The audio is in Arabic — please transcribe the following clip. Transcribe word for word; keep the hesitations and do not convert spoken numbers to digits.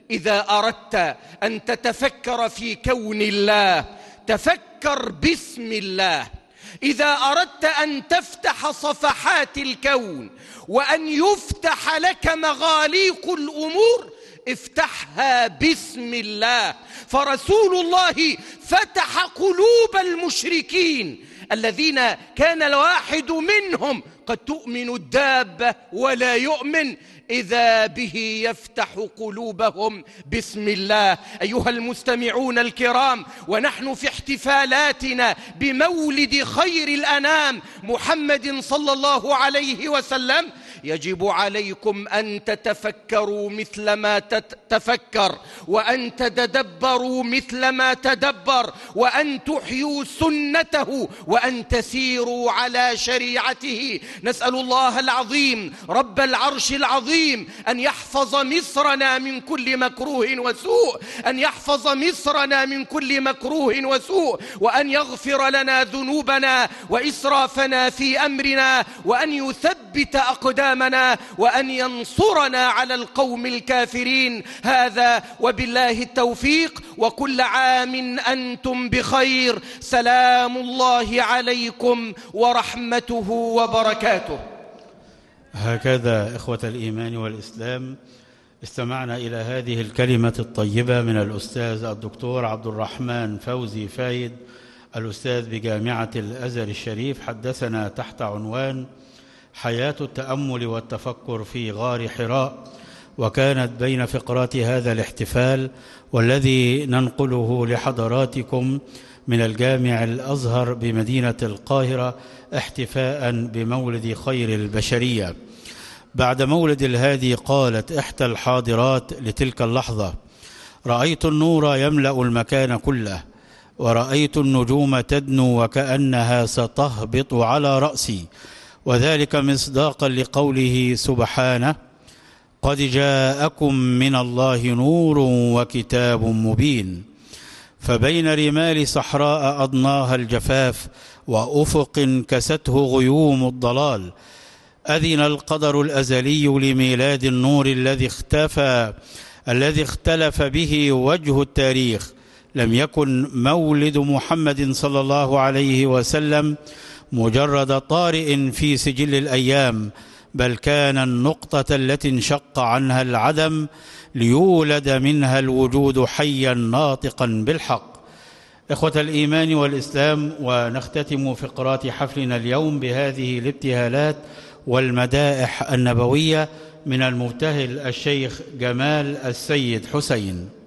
إذا أردت أن تتفكر في كون الله تفكر باسم الله. إذا أردت أن تفتح صفحات الكون وأن يفتح لك مغاليق الأمور افتحها باسم الله. فرسول الله فتح قلوب المشركين الذين كان الواحد منهم قد تؤمن الدابة ولا يؤمن، إذا به يفتح قلوبهم باسم الله. أيها المستمعون الكرام، ونحن في احتفالاتنا بمولد خير الأنام محمد صلى الله عليه وسلم، يجب عليكم أن تتفكروا مثل ما تتفكر، وأن تتدبروا مثل ما تدبر، وأن تحيوا سنته، وأن تسيروا على شريعته. نسأل الله العظيم رب العرش العظيم أن يحفظ مصرنا من كل مكروه وسوء، أن يحفظ مصرنا من كل مكروه وسوء، وأن يغفر لنا ذنوبنا وإسرافنا في أمرنا، وأن يثبت أقدامنا، وأن ينصرنا على القوم الكافرين. هذا وبالله التوفيق، وكل عام أنتم بخير. سلام الله عليكم ورحمته وبركاته. هكذا إخوة الإيمان والإسلام استمعنا إلى هذه الكلمة الطيبة من الأستاذ الدكتور عبد الرحمن فوزي فايد، الأستاذ بجامعة الأزهر الشريف، حدثنا تحت عنوان حياة التأمل والتفكر في غار حراء، وكانت بين فقرات هذا الاحتفال والذي ننقله لحضراتكم من الجامع الأزهر بمدينة القاهرة احتفاء بمولد خير البشرية. بعد مولد الهادي قالت إحدى الحاضرات لتلك اللحظة: رأيت النور يملأ المكان كله، ورأيت النجوم تدنو وكأنها ستهبط على رأسي، وذلك مصداقا لقوله سبحانه: قد جاءكم من الله نور وكتاب مبين. فبين رمال صحراء أضناها الجفاف وأفق كسته غيوم الضلال أذن القدر الأزلي لميلاد النور الذي اختفى الذي اختلف به وجه التاريخ. لم يكن مولد محمد صلى الله عليه وسلم مجرد طارئ في سجل الأيام، بل كان النقطة التي انشق عنها العدم ليولد منها الوجود حيا ناطقا بالحق. إخوة الإيمان والإسلام، ونختتم فقرات حفلنا اليوم بهذه الابتهالات والمدائح النبوية من المبتهل الشيخ جمال السيد حسين.